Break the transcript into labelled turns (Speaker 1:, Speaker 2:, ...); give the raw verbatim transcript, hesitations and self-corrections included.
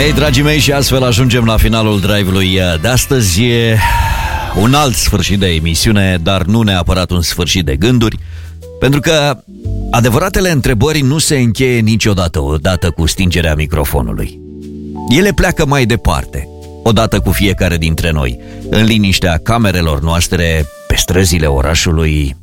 Speaker 1: Ei, dragii mei, și astfel ajungem la finalul drive-ului de astăzi. E un alt sfârșit de emisiune, dar nu neapărat un sfârșit de gânduri, pentru că adevăratele întrebări nu se încheie niciodată odată cu stingerea microfonului. Ele pleacă mai departe, odată cu fiecare dintre noi, în liniștea camerelor noastre, pe străzile orașului